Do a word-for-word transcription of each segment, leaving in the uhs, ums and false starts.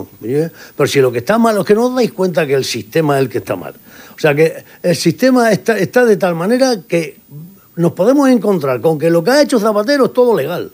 bueno, pero si lo que está mal, es que no os dais cuenta que el sistema es el que está mal. O sea, que el sistema está, está de tal manera que nos podemos encontrar con que lo que ha hecho Zapatero es todo legal.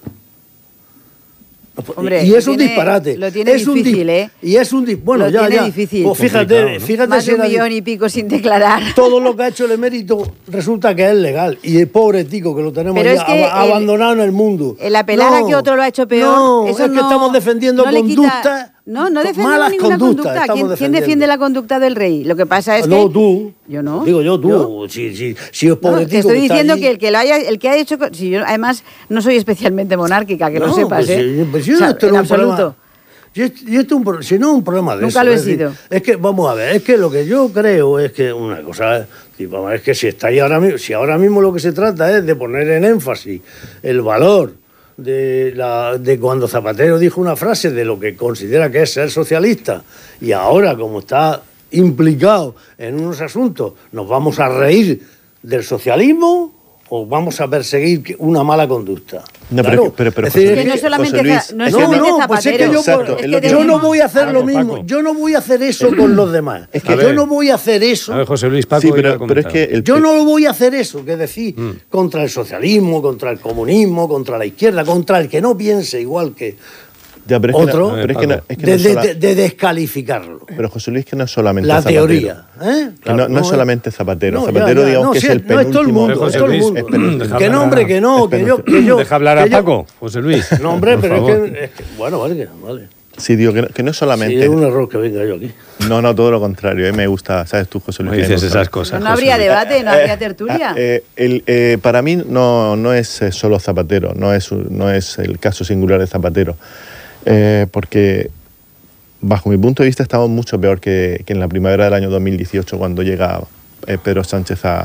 Hombre, y es un tiene, disparate. Lo tiene es difícil, un, ¿eh? Y es un disparate. Bueno, lo ya, tiene ya. difícil. Pues fíjate, ¿no? fíjate Más si de un era, millón y pico sin declarar. todo lo que ha hecho el emérito resulta que es legal. Y el pobre tico que lo tenemos Pero ya es que ab- el, abandonado en el mundo. El apelar no, a que otro lo ha hecho peor. No, eso es que no, estamos defendiendo no conductas. Quita, no, no defendemos malas ninguna conductas. conducta. ¿Quién, ¿Quién defiende la conducta del rey? Lo que pasa es no, que. tú. Yo no. Digo yo, tú. ¿Yo? Si, si, si es pobre No, tico te estoy que está diciendo allí. que el que lo haya, el que ha hecho. Si yo, además, no soy especialmente monárquica, que no, lo sepas, pues, ¿eh? Pues yo o sea, no estoy en un absoluto. Problema. Yo, yo esto un pro- si no es un problema de Nunca eso. lo he es decir, sido. es que, vamos a ver, es que lo que yo creo es que una cosa, tipo, es que si está ahí ahora mismo, si ahora mismo lo que se trata es de poner en énfasis el valor de, la, de cuando Zapatero dijo una frase de lo que considera que es ser socialista, y ahora como está implicado en unos asuntos, nos vamos a reír del socialismo o vamos a perseguir una mala conducta. No, Claro, pero, pero, pero es decir, José que no Luis, solamente, José Luis, no es es que solamente no, Zapatero. pues es que yo, Exacto, es es lo que que yo no tenemos- voy a hacer lo Paco, mismo, Paco. yo no voy a hacer eso con los demás. Es que- yo a ver. no voy a hacer eso. A ver, José Luis, Paco sí, iba a pero, pero es comentar. que el, Yo no lo voy a hacer eso, que decir, Mm. contra el socialismo, contra el comunismo, contra la izquierda, contra el que no piense igual que ya, pero es que otro, no- pero es que no- es que de, no es de- sola- de- de descalificarlo. pero José Luis, que no es solamente La Zapatero. teoría. ¿eh? Que no, no es solamente Zapatero. No, Zapatero, ya, ya, digamos no, que sí, es el no, es todo el penúltimo. mundo, José es todo el Luis, mundo. deja Que no, hombre, que no, que yo... Que yo Deja hablar a que yo- Paco, José Luis. No, hombre, por pero es favor. que, es que... Bueno, vale, vale. Sí, digo que no, que no es Sí, solamente... es un error que venga yo aquí. No, no, todo lo contrario. A mí me gusta, ¿sabes tú, José No Luis? que me dices gusta. esas cosas. No, no José habría Luis. debate, no habría tertulia. Eh, el, eh, para mí no, no es eh, solo Zapatero, no es, no es el caso singular de Zapatero, eh, porque bajo mi punto de vista estamos mucho peor que, que en la primavera del año dos mil dieciocho, cuando llega eh, Pedro Sánchez a,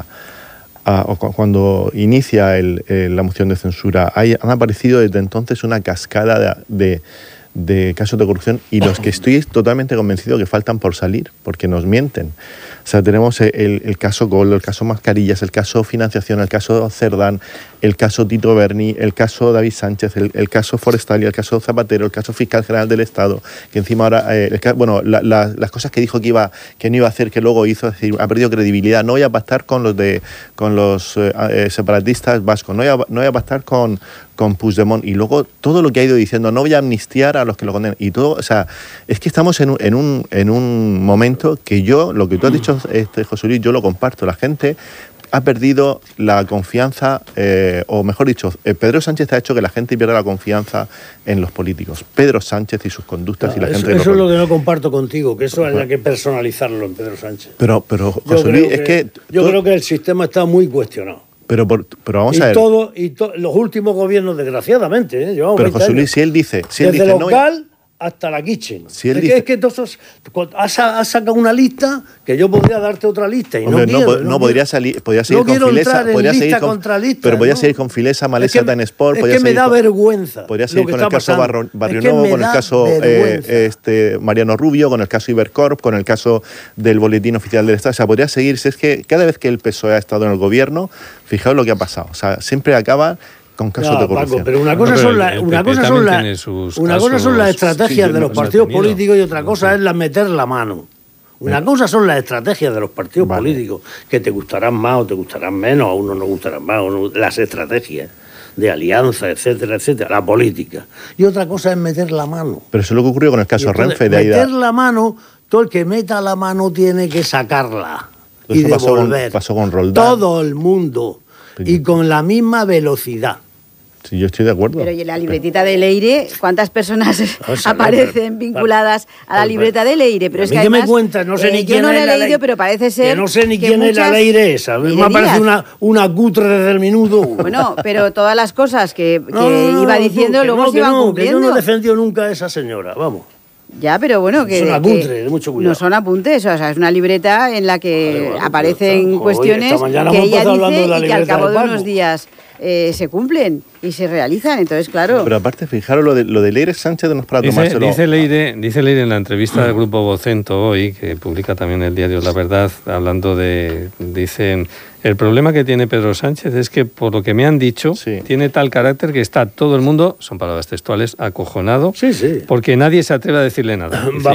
a- o cu- cuando inicia el, eh, la moción de censura. Hay, han aparecido desde entonces una cascada de, de, de casos de corrupción, y los que estoy totalmente convencido que faltan por salir, porque nos mienten. O sea, tenemos el, el caso Gol, el caso Mascarillas, el caso Financiación, el caso Cerdán, el caso Tito Berni, el caso David Sánchez, el, el caso Forestalia, el caso Zapatero, el caso Fiscal General del Estado, que encima ahora, eh, el ca- bueno, la- la- las cosas que dijo que iba, que no iba a hacer, que luego hizo, es decir, ha perdido credibilidad. No voy a pactar con los de, con los eh, eh, separatistas vascos, no voy a, no voy a pactar con, con Puigdemont, y luego todo lo que ha ido diciendo, no voy a amnistiar a los que lo condenan, y todo, o sea, es que estamos en un, en un, en un momento que yo, lo que tú has dicho, este, José Luis, yo lo comparto. La gente ha perdido la confianza, eh, o mejor dicho, eh, Pedro Sánchez ha hecho que la gente pierda la confianza en los políticos. Pedro Sánchez y sus conductas y la eso gente... eso no- es lo que no comparto contigo, que eso hay que personalizarlo en Pedro Sánchez. Pero, pero Yo José creo Luis, que, es que... yo todo- creo que el sistema está muy cuestionado. Pero, por- pero vamos y a ver... todo y to- los últimos gobiernos, desgraciadamente, ¿eh? Llevamos Pero veinte José Luis, años. si él dice... Si él Desde dice no, local hasta la kitchen. Si él es, dice- que, es que todos esos- has, sa- has sacado una lista que yo podría darte otra lista y Hombre, no no, quiero, po- no, no podría quiero. salir, podría seguir No con quiero Filesa, entrar en podría lista seguir con, contra lista, pero podría ¿no? seguir con Filesa, Malesa, Es que- Tan Sport, es podría que me seguir da con- vergüenza Podría lo seguir que con el está caso pasando. Barro- Barrio Es que Nuevo, me con el da caso eh, vergüenza. este, Mariano Rubio, con el caso Ibercorp, con el caso del Boletín Oficial del Estado. O sea, podría seguir. Si es que cada vez que el P S O E ha estado en el gobierno, fijaos lo que ha pasado. O sea, siempre acaba con casos Ya, de corrupción. Paco, pero una cosa No, pero son, la- el una P P cosa son, también la- tiene sus una cosa son las casos. estrategias Sí, de los hemos partidos tenido. políticos y otra cosa es la meter la mano. Una cosa son las estrategias de los partidos Vale. políticos, que te gustarán más o te gustarán menos, a uno no gustarán más, o no- las estrategias de alianza, etcétera, etcétera, la política. Y otra cosa es meter la mano. Pero eso es lo que ocurrió con el caso Y entonces, Renfe de Aida. meter la mano, todo el que meta la mano tiene que sacarla y Eso pasó con- devolver. pasó con Roldán. Todo el mundo. Y con la misma velocidad. Sí, yo estoy de acuerdo. Pero y en la libretita de Leire, ¿cuántas personas O sea, aparecen pero- vinculadas a la pero- libreta de Leire? Pero ¿A es mí que qué me además, cuentas? No sé eh, ni yo quién no es la he la leído, ley- pero parece ser Que no sé ni que quién es la muchas ley esa. Me leyerías. parece una, una cutre desde el minuto. Bueno, pero todas las cosas que, que No, no, no, iba tú, diciendo que luego no, se que iban no, que cumpliendo. yo no he defendido nunca a esa señora, vamos. Ya, pero bueno, que, Es una que cutre, de mucho cuidado. no son apuntes, o sea, es una libreta en la que Vale, bueno, aparecen pues, cuestiones esta mañana que hemos ella empezado hablando dice de la y que al libreta cabo del de Paco. unos días eh, se cumplen y se realizan. Entonces, claro, Pero aparte, fijaros, lo de, lo de Leire Sánchez no es para Dice, tomárselo. dice, Leire, dice Leire en la entrevista del Grupo Vocento hoy, que publica también el diario La Verdad, hablando de, dicen, el problema que tiene Pedro Sánchez es que, por lo que me han dicho, Sí. tiene tal carácter que está todo el mundo, son palabras textuales, acojonado, Sí, sí. porque nadie se atreve a decirle nada. Dice, Bajo